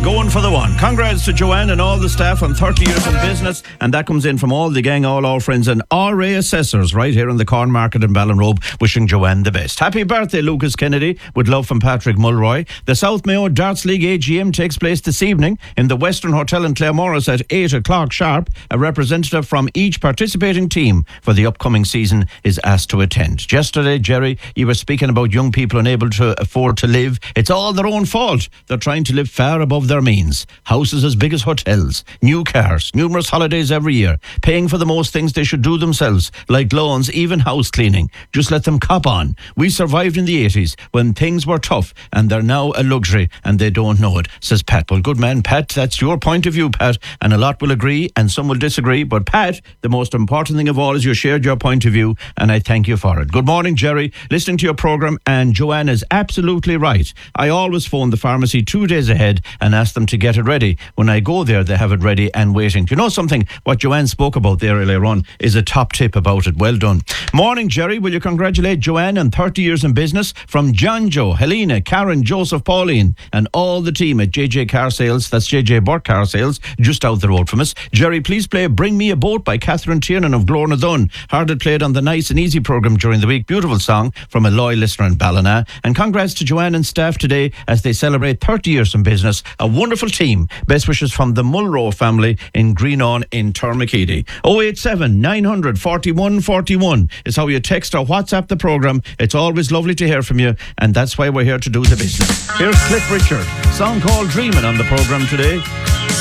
going for the one. Congrats to Joanne and all the staff on 30 years in business. And that comes in from all the gang, all our friends and RA Assessors right here in the Corn Market in Ballinrobe, wishing Joanne the best. Happy birthday, Lucas Kennedy, with love from Patrick Mulroy. The South Mayo Darts League AGM takes place this evening in the Western Hotel in Claremorris at 8 o'clock sharp. A representative from each participating team for the upcoming season is asked to attend. Yesterday, Jerry, you were speaking about young people unable to afford to live. It's all their own fault. They're trying to live far above their means. Houses as big as hotels, new cars, numerous holidays every year, paying for the most things they should do themselves, like loans, even house cleaning. Just let them cop on. We survived in the 80s when things were tough, and they're now a luxury and they don't know it, says Pat. Well, good man, Pat, that's your point of view, Pat, and a lot will agree and some will disagree, but Pat, the most important thing of all is you shared your point of view, and I thank you for it. Good morning, Jerry. Listening to your programme, and Joanne is absolutely right. I always phone the pharmacy 2 days ahead and ask them to get it ready. When I go there, they have it ready and waiting. Do you know something? What Joanne spoke about there earlier on is a top tip about it. Well done. Morning, Jerry. Will you congratulate Joanne on 30 years in business from John Joe, Helena, Karen, Joseph, Pauline, and all the team at JJ Car Sales. That's JJ Burke Car Sales, just out the road from us. Jerry, please play Bring Me a Boat by Catherine Tiernan of Glorna Dunn. Heard it played on the Nice and Easy programme during the week. Beautiful song from a loyal listener in Ballina. And congrats to Joanne and staff today as they celebrate 30 years in business. A wonderful team. Best wishes from the Mulrow family in Greenon in Termakeedy. 087 900 41 41 is how you text or WhatsApp the programme. It's always lovely to hear from you, and that's why we're here to do the business. Here's Cliff Richard, song called Dreamin' on the programme today.